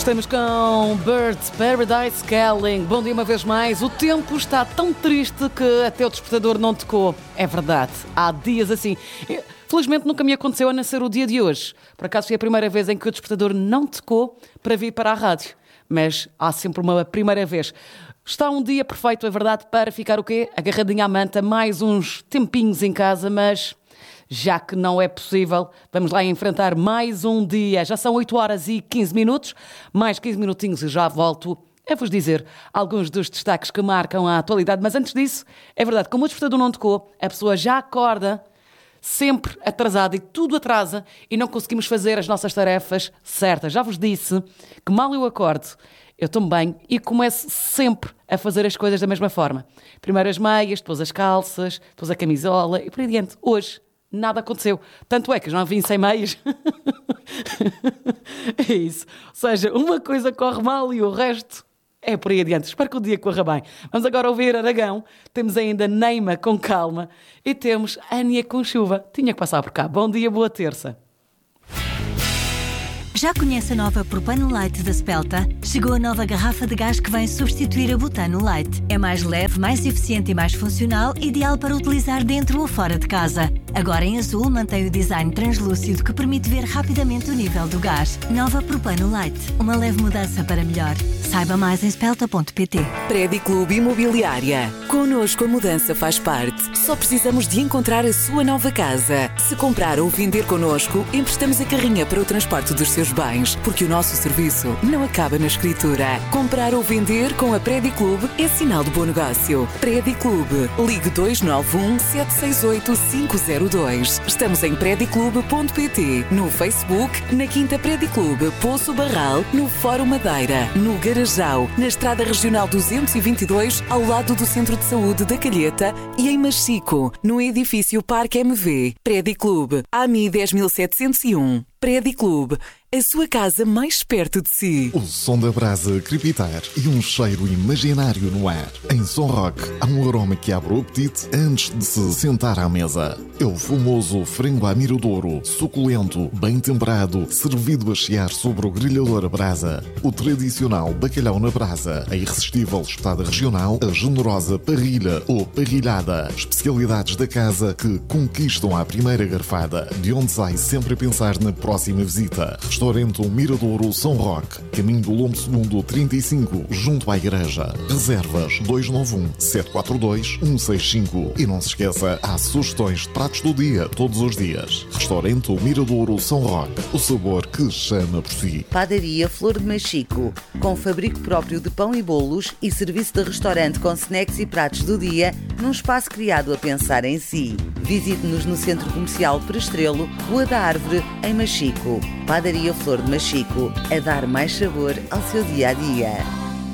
Estamos com Birds Paradise Calling. Bom dia uma vez mais. O tempo está tão triste que até o despertador não tocou. É verdade, há dias assim. Felizmente nunca me aconteceu a nascer o dia de hoje. Por acaso foi a primeira vez em que o despertador não tocou para vir para a rádio. Mas há sempre uma primeira vez. Está um dia perfeito, é verdade, para ficar o quê? Agarradinha à manta, mais uns tempinhos em casa, mas já que não é possível, vamos lá enfrentar mais um dia. Já são 8 horas e 15 minutos, mais 15 minutinhos e já volto a vos dizer alguns dos destaques que marcam a atualidade. Mas antes disso, é verdade, como o despertador não tocou, a pessoa já acorda sempre atrasada e tudo atrasa e não conseguimos fazer as nossas tarefas certas. Já vos disse que mal eu acordo, eu tomo banho e começo sempre a fazer as coisas da mesma forma. Primeiro as meias, depois as calças, depois a camisola e por aí adiante. Hoje nada aconteceu. Tanto é que já vim sem meias. É isso. Ou seja, uma coisa corre mal e o resto é por aí adiante. Espero que o dia corra bem. Vamos agora ouvir Aragão. Temos ainda Neima com Calma e temos Ania com Chuva. Tinha que passar por cá. Bom dia, boa terça. Já conhece a nova Propano Light da Spelta? Chegou a nova garrafa de gás que vem substituir a Butano Light. É mais leve, mais eficiente e mais funcional, ideal para utilizar dentro ou fora de casa. Agora em azul mantém o design translúcido que permite ver rapidamente o nível do gás. Nova Propano Light. Uma leve mudança para melhor. Saiba mais em spelta.pt. Prédio Clube Imobiliária. Connosco a mudança faz parte. Só precisamos de encontrar a sua nova casa. Se comprar ou vender connosco, emprestamos a carrinha para o transporte dos seus bens, porque o nosso serviço não acaba na escritura. Comprar ou vender com a Prédio Clube é sinal de bom negócio. Prédio Clube. Ligue 291 768 502. Estamos em prediclube.pt, no Facebook, na Quinta Prédio Clube, Poço Barral, no Fórum Madeira, no Garajal, na Estrada Regional 222, ao lado do Centro de Saúde da Calheta e em Machico, no edifício Parque MV. Prédio Clube, AMI 10701. Prédio Clube, a sua casa mais perto de si. O som da brasa crepitar e um cheiro imaginário no ar. Em Som Rock, há um aroma que abre o apetite antes de se sentar à mesa. É o famoso frango à miradouro, suculento, bem temperado, servido a chiar sobre o grelhador a brasa. O tradicional bacalhau na brasa, a irresistível espetada regional, a generosa parrilha ou parrilhada. Especialidades da casa que conquistam à primeira garfada, de onde sai sempre a pensar na próxima visita. Restaurante Miradouro São Roque, caminho do Lombo Segundo 35, junto à igreja. Reservas 291 742 165. E não se esqueça, há sugestões de pratos do dia, todos os dias. Restaurante Miradouro São Roque, o sabor que chama por si. Padaria Flor de Machico, com fabrico próprio de pão e bolos e serviço de restaurante com snacks e pratos do dia, num espaço criado a pensar em si. Visite-nos no Centro Comercial Prestrelo, Rua da Árvore, em Machico. Padaria Flor de Machico, a dar mais sabor ao seu dia-a-dia.